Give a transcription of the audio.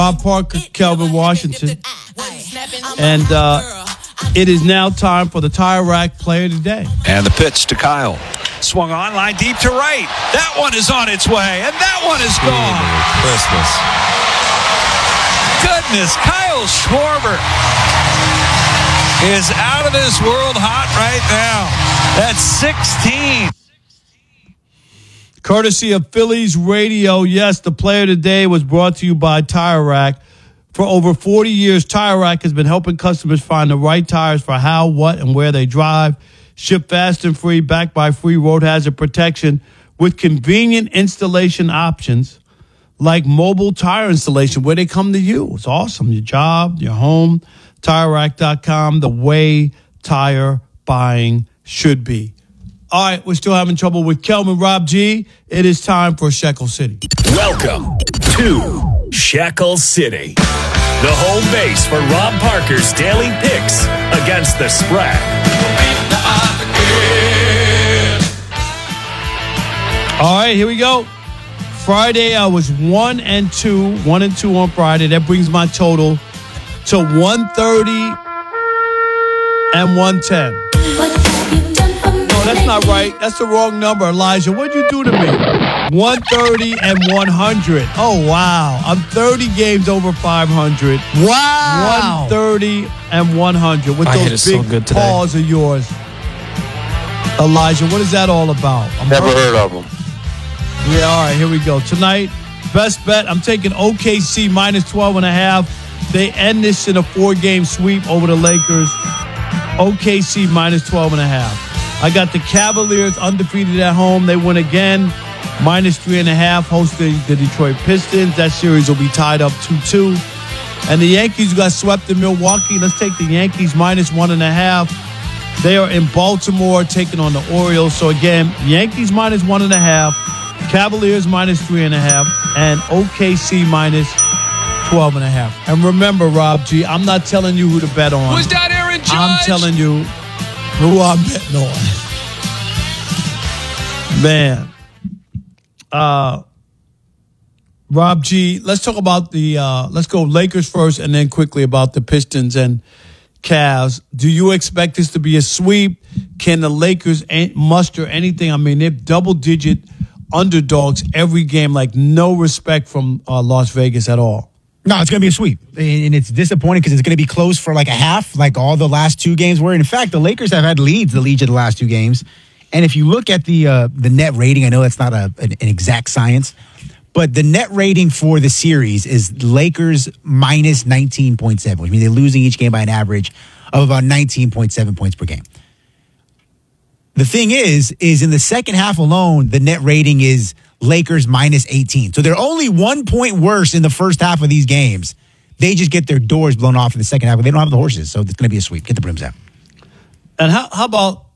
Rob Parker, Kelvin Washington. And it is now time for the Tire Rack Player of the Day. And the pitch to Kyle. Swung on, line deep to right. That one is on its way, and that one is gone. Christmas. Goodness, Kyle Schwarber is out of this world hot right now. That's 16. Courtesy of Phillies Radio, yes, the Player of the Day was brought to you by Tire Rack. For over 40 years, Tire Rack has been helping customers find the right tires for how, what, and where they drive. Ship fast and free, backed by free road hazard protection with convenient installation options like mobile tire installation where they come to you. It's awesome. Your job, your home, TireRack.com, the way tire buying should be. All right, we're still having trouble with Kelvin Rob G. It is time for Shekel City. Welcome to Shekel City, the home base for Rob Parker's daily picks against the spread. All right, here we go. Friday, I was 1-2 on Friday. That brings my total to 130 and 110. No, that's not right. That's the wrong number, Elijah. What'd you do to me? 130 and 100. Oh, wow. I'm 30 games over 500. Wow. 130 and 100 with those big so paws of yours. Elijah, what is that all about? Never heard of them. Yeah, all right, here we go. Tonight, best bet, I'm taking OKC minus 12.5. They end this in a 4-game sweep over the Lakers. OKC minus 12.5. I got the Cavaliers undefeated at home. They win again, minus 3.5, hosting the Detroit Pistons. That series will be tied up 2-2. And the Yankees got swept in Milwaukee. Let's take the Yankees minus 1.5. They are in Baltimore taking on the Orioles. So again, Yankees minus 1.5. Cavaliers minus 3.5 and OKC minus 12.5. And remember, Rob G, I'm not telling you who to bet on. Was that Aaron Judge? I'm telling you who I'm betting on. Man. Rob G, let's talk about let's go Lakers first and then quickly about the Pistons and Cavs. Do you expect this to be a sweep? Can the Lakers muster anything? I mean, they're double-digit underdogs every game, like no respect from Las Vegas at all. No, it's going to be a sweep. And it's disappointing because it's going to be close for like a half, like all the last 2 games were. In fact, the Lakers have had leads of the last 2 games. And if you look at the net rating, I know that's not an exact science, but the net rating for the series is Lakers minus 19.7, which means they're losing each game by an average of about 19.7 points per game. The thing is in the second half alone, the net rating is Lakers minus 18. So they're only 1 point worse in the first half of these games. They just get their doors blown off in the second half, but they don't have the horses. So it's going to be a sweep. Get the brims out. And how about